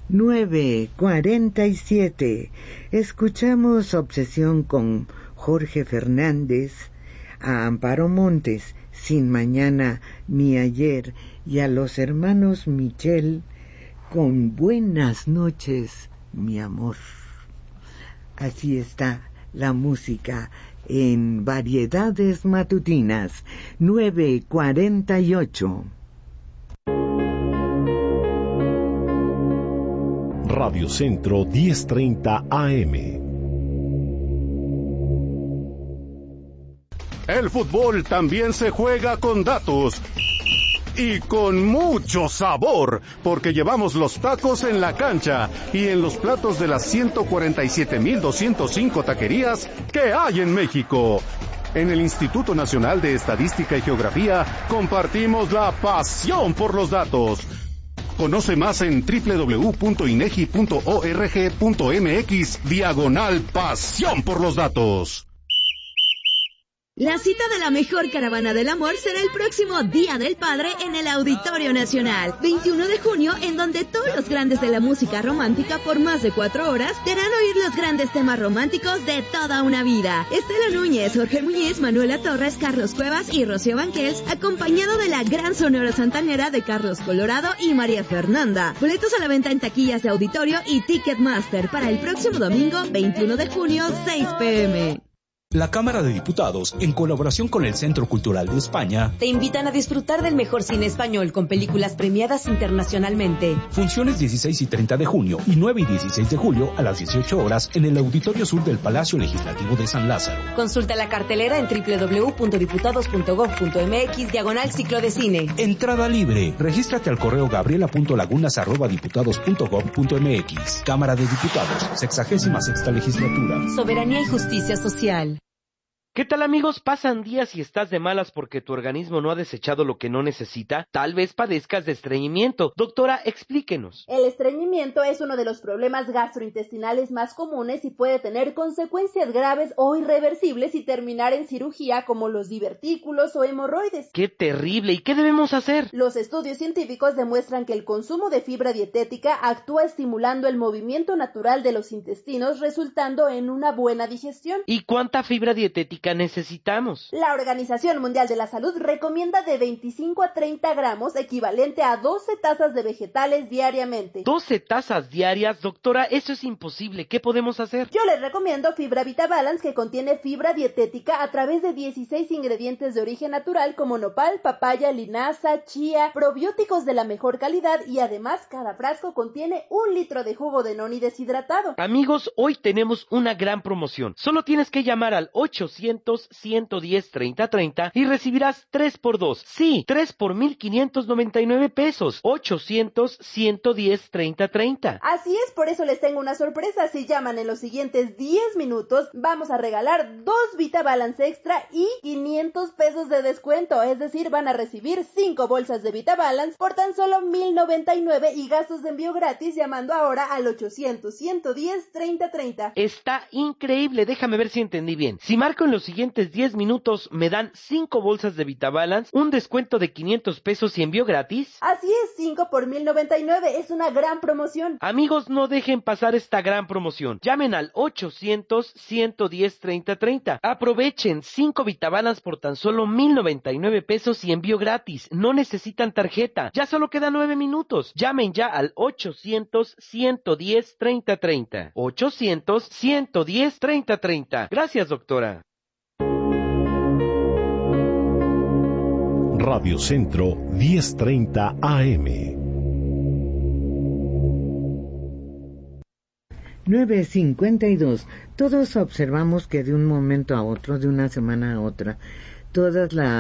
9:47. Escuchamos Obsesión con Jorge Fernández, a Amparo Montes, Sin Mañana ni Ayer, y a los hermanos Michel con Buenas noches, mi amor. Así está la música en Variedades Matutinas. 9:48. Radio Centro 1030 AM. El fútbol también se juega con datos y con mucho sabor, porque llevamos los tacos en la cancha y en los platos de las 147,205 taquerías que hay en México. En el Instituto Nacional de Estadística y Geografía compartimos la pasión por los datos. Conoce más en www.inegi.org.mx/pasión por los datos. La cita de la mejor caravana del amor será el próximo Día del Padre en el Auditorio Nacional, 21 de junio, en donde todos los grandes de la música romántica por más de 4 horas te harán oír los grandes temas románticos de toda una vida. Estela Núñez, Jorge Muñiz, Manuela Torres, Carlos Cuevas y Rocío Banquels, acompañado de la gran sonora santanera de Carlos Colorado y María Fernanda. Boletos a la venta en taquillas de auditorio y Ticketmaster para el próximo domingo, 21 de junio, 6 p.m. La Cámara de Diputados, en colaboración con el Centro Cultural de España, te invitan a disfrutar del mejor cine español con películas premiadas internacionalmente. Funciones 16 y 30 de junio y 9 y 16 de julio a las 18 horas en el Auditorio Sur del Palacio Legislativo de San Lázaro. Consulta la cartelera en www.diputados.gov.mx/ciclo de cine. Entrada libre. Regístrate al correo gabriela.lagunas@diputados.gov.mx. Cámara de Diputados, 66ª Legislatura. Soberanía y justicia social. ¿Qué tal, amigos? Pasan días y estás de malas porque tu organismo no ha desechado lo que no necesita. Tal vez padezcas de estreñimiento. Doctora, explíquenos. El estreñimiento es uno de los problemas gastrointestinales más comunes y puede tener consecuencias graves o irreversibles y terminar en cirugía, como los divertículos o hemorroides. ¡Qué terrible! ¿Y qué debemos hacer? Los estudios científicos demuestran que el consumo de fibra dietética actúa estimulando el movimiento natural de los intestinos, resultando en una buena digestión. ¿Y cuánta fibra dietética necesitamos? La Organización Mundial de la Salud recomienda de 25 a 30 gramos, equivalente a 12 tazas de vegetales diariamente. ¿12 tazas diarias, doctora? Eso es imposible. ¿Qué podemos hacer? Yo les recomiendo Fibra VitaBalance, que contiene fibra dietética a través de 16 ingredientes de origen natural como nopal, papaya, linaza, chía, probióticos de la mejor calidad, y además cada frasco contiene 1 litro de jugo de noni deshidratado. Amigos, hoy tenemos una gran promoción. Solo tienes que llamar al 800-110-3030 y recibirás 3x2. Sí, 3 por 1,599 pesos. 800-110-3030. Así es, por eso les tengo una sorpresa. Si llaman en los siguientes 10 minutos, vamos a regalar 2 VitaBalance extra y 500 pesos de descuento. Es decir, van a recibir 5 bolsas de VitaBalance por tan solo 1,099 y gastos de envío gratis llamando ahora al 800-110-3030. Está increíble. Déjame ver si entendí bien. Si marco en los siguientes 10 minutos, me dan 5 bolsas de VitaBalance, un descuento de 500 pesos y envío gratis. Así es, 5 por 1,099. Es una gran promoción. Amigos, no dejen pasar esta gran promoción. Llamen al 800-110-3030. Aprovechen 5 VitaBalance por tan solo 1,099 pesos y envío gratis. No necesitan tarjeta. Ya solo quedan 9 minutos. Llamen ya al 800-110-3030. 800-110-3030. Gracias, doctora. Radio Centro 1030 AM. 9:52. Todos observamos que de un momento a otro, de una semana a otra, todas las